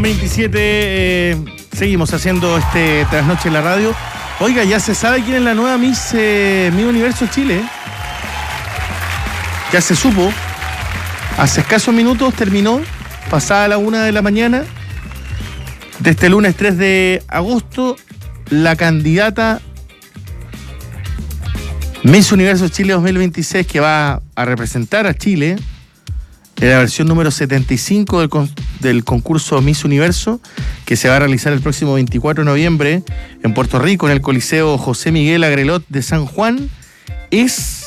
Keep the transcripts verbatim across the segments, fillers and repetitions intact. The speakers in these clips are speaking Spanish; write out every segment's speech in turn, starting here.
veintisiete, eh, seguimos haciendo este trasnoche en la radio. Oiga, ya se sabe quién es la nueva Miss, eh, Miss Universo Chile. Ya se supo. Hace escasos minutos terminó, pasada la una de la mañana, de este lunes tres de agosto, la candidata Miss Universo Chile dos mil veintiséis que va a representar a Chile en la versión número setenta y cinco del, con, del concurso Miss Universo, que se va a realizar el próximo veinticuatro de noviembre en Puerto Rico, en el Coliseo José Miguel Agrelot de San Juan, es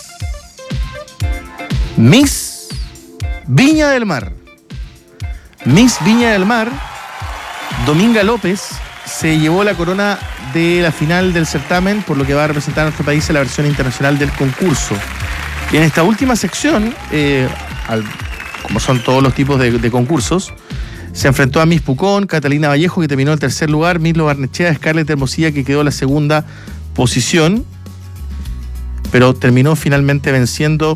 Miss Viña del Mar. Miss Viña del Mar, Dominga López, se llevó la corona de la final del certamen, por lo que va a representar a nuestro país en la versión internacional del concurso. Y en esta última sección, eh, al, como son todos los tipos de, de concursos, se enfrentó a Miss Pucón, Catalina Vallejo, que terminó en tercer lugar, Milo Barnechea, Scarlett Hermosilla, que quedó en la segunda posición, pero terminó finalmente venciendo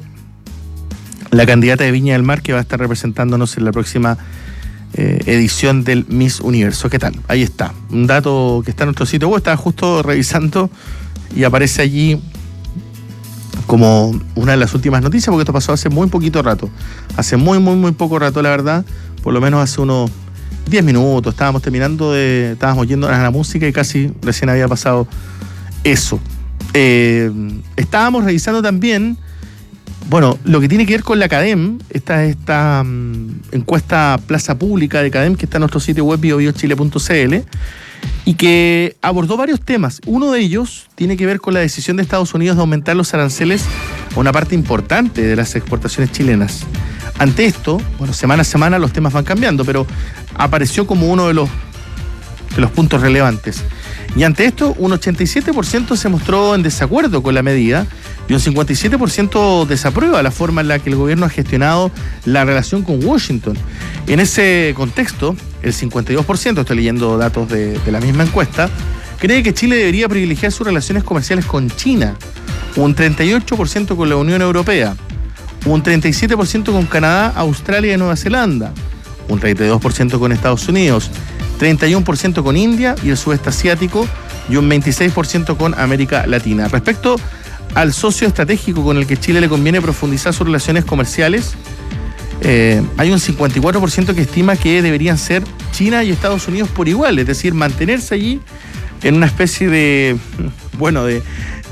la candidata de Viña del Mar, que va a estar representándonos en la próxima eh, edición del Miss Universo. ¿Qué tal? Ahí está. Un dato que está en nuestro sitio web. Estaba justo revisando y aparece allí como una de las últimas noticias, porque esto pasó hace muy poquito rato. Hace muy, muy, muy poco rato, la verdad. Por lo menos hace unos diez minutos. Estábamos terminando de... Estábamos yendo a la música y casi recién había pasado eso. Eh, estábamos revisando también... Bueno, lo que tiene que ver con la CADEM, esta, esta um, encuesta plaza pública de CADEM, que está en nuestro sitio web bio bio chile punto c l, y que abordó varios temas. Uno de ellos tiene que ver con la decisión de Estados Unidos de aumentar los aranceles a una parte importante de las exportaciones chilenas. Ante esto, bueno, semana a semana los temas van cambiando, pero apareció como uno de los, de los puntos relevantes. Y ante esto, un ochenta y siete por ciento se mostró en desacuerdo con la medida y un cincuenta y siete por ciento desaprueba la forma en la que el gobierno ha gestionado la relación con Washington. En ese contexto, el cincuenta y dos por ciento, estoy leyendo datos de, de la misma encuesta, cree que Chile debería privilegiar sus relaciones comerciales con China, un treinta y ocho por ciento con la Unión Europea, un treinta y siete por ciento con Canadá, Australia y Nueva Zelanda, un treinta y dos por ciento con Estados Unidos, treinta y uno por ciento con India y el sudeste asiático y un veintiséis por ciento con América Latina. Respecto al socio estratégico con el que Chile le conviene profundizar sus relaciones comerciales, eh, hay un cincuenta y cuatro por ciento que estima que deberían ser China y Estados Unidos por igual, es decir, mantenerse allí en una especie de, bueno, de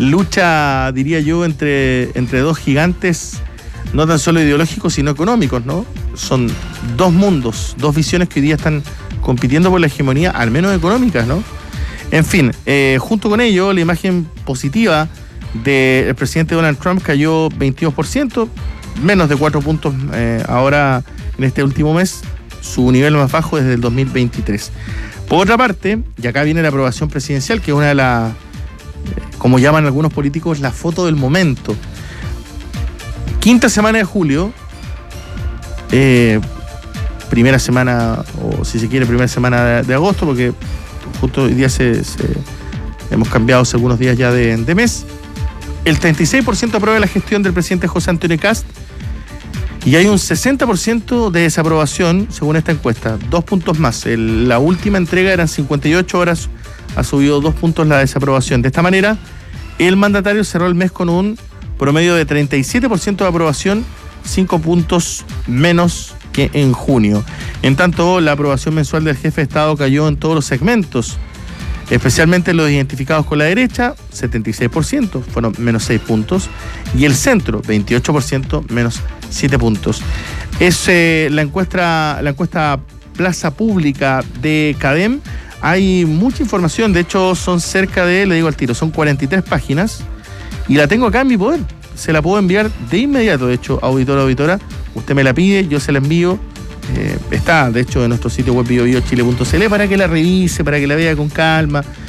lucha, diría yo, entre, entre dos gigantes, no tan solo ideológicos, sino económicos, ¿no? Son dos mundos, dos visiones que hoy día están compitiendo por la hegemonía, al menos económicas, ¿no? En fin, eh, junto con ello, la imagen positiva del presidente Donald Trump cayó veintidós por ciento, menos de cuatro puntos eh, ahora en este último mes, su nivel más bajo desde el dos mil veintitrés. Por otra parte, y acá viene la aprobación presidencial, que es una de las, como llaman algunos políticos, la foto del momento. Quinta semana de julio, eh, primera semana, o si se quiere, primera semana de, de agosto, porque justo hoy día se, se, hemos cambiado hace algunos días ya de, de mes. El treinta y seis por ciento aprueba la gestión del presidente José Antonio Kast y hay un sesenta por ciento de desaprobación según esta encuesta, dos puntos más. El, la última entrega eran cincuenta y ocho horas, ha subido dos puntos la desaprobación. De esta manera, el mandatario cerró el mes con un promedio de treinta y siete por ciento de aprobación, cinco puntos menos que en junio. En tanto, la aprobación mensual del jefe de Estado cayó en todos los segmentos, especialmente los identificados con la derecha, setenta y seis por ciento, fueron menos seis puntos, y el centro, veintiocho por ciento, menos siete puntos. Es eh, la encuesta, la encuesta plaza pública de CADEM. Hay mucha información, de hecho son cerca de, le digo al tiro, son cuarenta y tres páginas, y la tengo acá en mi poder. Se la puedo enviar de inmediato, de hecho, auditora, auditora, usted me la pide, yo se la envío. Eh, está, de hecho, en nuestro sitio web bio bio chile punto c l para que la revise, para que la vea con calma,